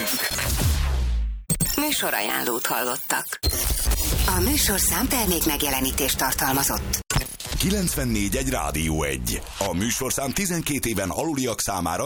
Műsorajánlót hallottak. A műsorszám termék megjelenítést tartalmazott. 94.1 Rádió 1. A műsorszám 12 éven aluliak számára